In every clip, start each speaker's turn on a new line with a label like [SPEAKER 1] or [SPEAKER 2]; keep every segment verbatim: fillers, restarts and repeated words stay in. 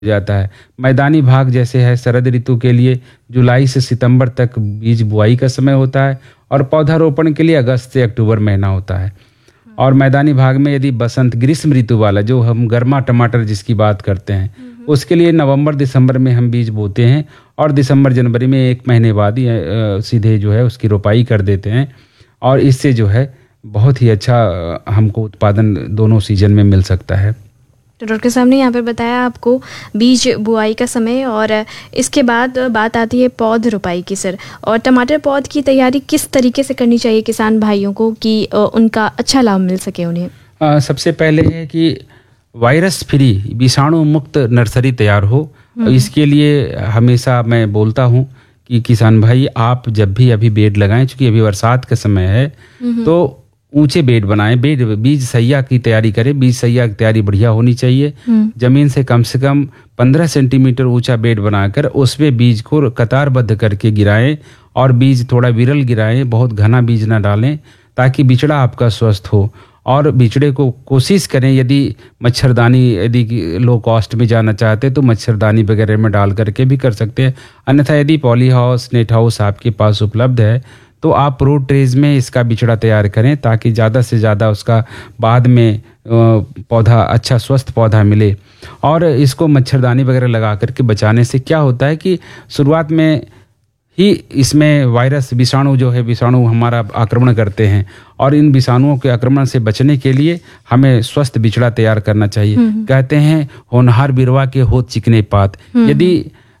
[SPEAKER 1] जाता है। मैदानी भाग जैसे है शरद ऋतु के लिए जुलाई से सितंबर तक बीज बुआई का समय होता है और पौधारोपण के लिए अगस्त से अक्टूबर महीना होता है। और मैदानी भाग में यदि बसंत ग्रीष्म ऋतु वाला जो हम गर्मा टमाटर जिसकी बात करते हैं उसके लिए नवंबर दिसंबर में हम बीज बोते हैं और दिसंबर जनवरी में एक महीने बाद ही अ, सीधे जो है उसकी रोपाई कर देते हैं और इससे जो है बहुत ही अच्छा अ, हमको उत्पादन दोनों सीजन में मिल सकता है।
[SPEAKER 2] तो डॉक्टर साहब ने यहाँ पे बताया आपको बीज बुआई का समय और इसके बाद बात आती है पौध रोपाई की सर। और टमाटर पौध की तैयारी किस तरीके से करनी चाहिए किसान भाइयों को कि उनका अच्छा लाभ मिल सके उन्हें?
[SPEAKER 1] आ, सबसे पहले है कि वायरस फ्री विषाणु मुक्त नर्सरी तैयार हो। इसके लिए हमेशा मैं बोलता हूँ कि किसान भाई आप जब भी अभी बेड लगाएं, चूँकि अभी बरसात का समय है तो ऊंचे बेड बनाएं, बेड बीज सैया की तैयारी करें। बीज सैया की तैयारी बढ़िया होनी चाहिए। जमीन से कम से कम पंद्रह सेंटीमीटर ऊंचा बेड बनाकर उसमें बीज को कतारबद्ध करके गिराएं और बीज थोड़ा विरल गिराएं, बहुत घना बीज ना डालें ताकि बिचड़ा आपका स्वस्थ हो। और बिचड़े को कोशिश करें यदि मच्छरदानी यदि लो कॉस्ट में जाना चाहते तो मच्छरदानी वगैरह में डाल करके भी कर सकते हैं। अन्यथा यदि पॉली हाउस नेट हाउस आपके पास उपलब्ध है तो आप रोड ट्रेज में इसका बिचड़ा तैयार करें ताकि ज़्यादा से ज़्यादा उसका बाद में पौधा अच्छा स्वस्थ पौधा मिले। और इसको मच्छरदानी वगैरह लगा करके बचाने से क्या होता है कि शुरुआत में ही इसमें वायरस विषाणु जो है विषाणु हमारा आक्रमण करते हैं और इन विषाणुओं के आक्रमण से बचने के लिए हमें स्वस्थ बिचड़ा तैयार करना चाहिए। कहते हैं होनहार बिरवा के होत चिकने पात। यदि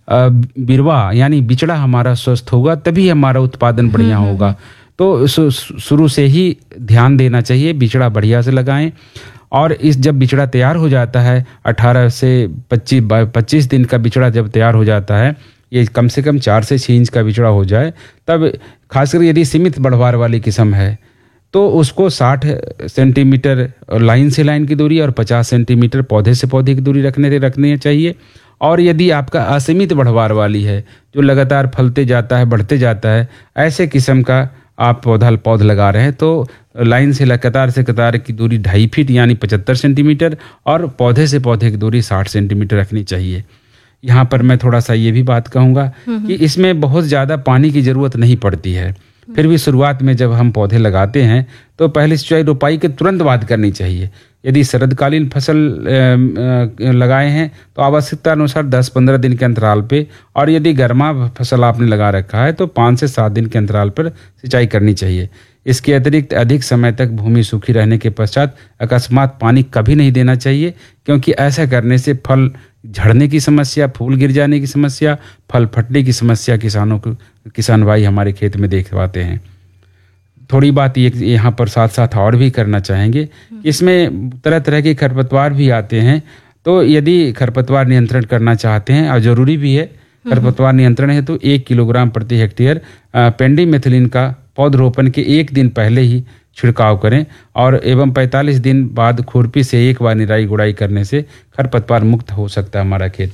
[SPEAKER 1] बिरवा यानी बिचड़ा हमारा स्वस्थ होगा तभी हमारा उत्पादन बढ़िया होगा। तो शुरू से ही ध्यान देना चाहिए, बिचड़ा बढ़िया से लगाएं। और इस जब बिचड़ा तैयार हो जाता है अठारह से पच्चीस पच्चीस दिन का बिचड़ा जब तैयार हो जाता है, ये कम से कम चार से छः इंच का बिचड़ा हो जाए, तब खासकर यदि सीमित बढ़वार वाली किस्म है तो उसको साठ सेंटीमीटर लाइन से लाइन की दूरी और पचास सेंटीमीटर पौधे से पौधे की दूरी रखने रखनी चाहिए। और यदि आपका असीमित बढ़वार वाली है जो लगातार फलते जाता है बढ़ते जाता है, ऐसे किस्म का आप पौधा पौध लगा रहे हैं तो लाइन से कतार से कतार की दूरी ढाई फीट यानी पचहत्तर सेंटीमीटर और पौधे से पौधे की दूरी साठ सेंटीमीटर रखनी चाहिए। यहाँ पर मैं थोड़ा सा ये भी बात कहूँगा कि इसमें बहुत ज़्यादा पानी की ज़रूरत नहीं पड़ती है। फिर भी शुरुआत में जब हम पौधे लगाते हैं तो पहले सिंचाई रोपाई के तुरंत बाद करनी चाहिए। यदि शरदकालीन फसल लगाए हैं तो आवश्यकता अनुसार दस पंद्रह दिन के अंतराल पे, और यदि गर्मा फसल आपने लगा रखा है तो पाँच से सात दिन के अंतराल पर सिंचाई करनी चाहिए। इसके अतिरिक्त अधिक समय तक भूमि सूखी रहने के पश्चात अकस्मात पानी कभी नहीं देना चाहिए, क्योंकि ऐसा करने से फल झड़ने की समस्या, फूल गिर जाने की समस्या, फल फटने की समस्या किसानों को किसान भाई हमारे खेत में देख पाते हैं। थोड़ी बात ये यहाँ पर साथ साथ और भी करना चाहेंगे, इसमें तरह तरह के खरपतवार भी आते हैं। तो यदि खरपतवार नियंत्रण करना चाहते हैं और ज़रूरी भी है खरपतवार नियंत्रण है तो एक किलोग्राम प्रति हेक्टेयर पेंडीमेथिलिन का पौधरोपण के एक दिन पहले ही छिड़काव करें और एवं पैंतालीस दिन बाद खुरपी से एक बार निराई गुड़ाई करने से खरपतवार मुक्त हो सकता है हमारा खेत।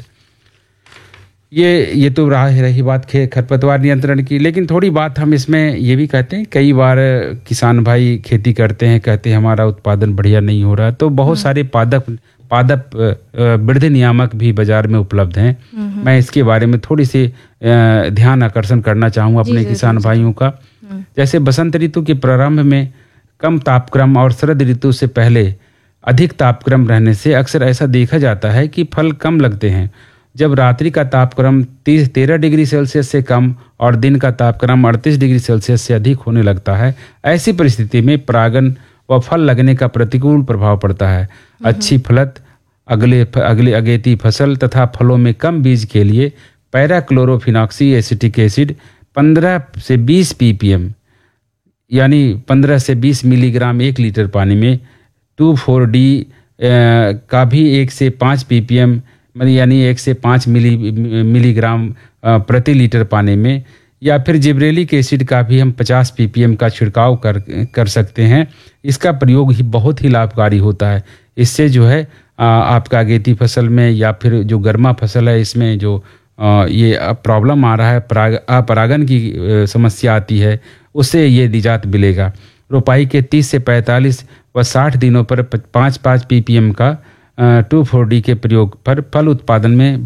[SPEAKER 1] ये ये तो रहा रही बात खे खरपतवार नियंत्रण की। लेकिन थोड़ी बात हम इसमें ये भी कहते हैं, कई बार किसान भाई खेती करते हैं, कहते हैं हमारा उत्पादन बढ़िया नहीं हो रहा, तो बहुत सारे पादप पादप वृद्धि नियामक भी बाजार में उपलब्ध हैं। मैं इसके बारे में थोड़ी सी ध्यान आकर्षण करना चाहूँगा अपने किसान भाइयों का। जैसे बसंत ऋतु के प्रारंभ में कम तापक्रम और शरद ऋतु से पहले अधिक तापक्रम रहने से अक्सर ऐसा देखा जाता है कि फल कम लगते हैं। जब रात्रि का तापक्रम तीस तेरह डिग्री सेल्सियस से कम और दिन का तापक्रम अड़तीस डिग्री सेल्सियस से अधिक होने लगता है, ऐसी परिस्थिति में परागन व फल लगने का प्रतिकूल प्रभाव पड़ता है। अच्छी फलत अगले अगले अगेती फसल तथा फलों में कम बीज के लिए पैराक्लोरोफिनॉक्सी एसिटिक एसिड पंद्रह से बीस पीपीएम यानी पंद्रह से बीस मिलीग्राम एक लीटर पानी में, टू फोर डी का भी एक से पाँच पीपीएम यानी एक से पाँच मिली मिलीग्राम प्रति लीटर पानी में, या फिर जिब्रेलिक एसिड का भी हम पचास पीपीएम का छिड़काव कर कर सकते हैं। इसका प्रयोग ही बहुत ही लाभकारी होता है। इससे जो है आ, आपका अगेती फसल में या फिर जो गर्मा फसल है इसमें जो आ, ये प्रॉब्लम आ रहा है, पराग अपरागन की समस्या आती है, उससे ये निजात मिलेगा। रोपाई के तीस से पैंतालीस व साठ दिनों पर पाँच पाँच पीपीएम का टू फोर डी के प्रयोग पर फल उत्पादन में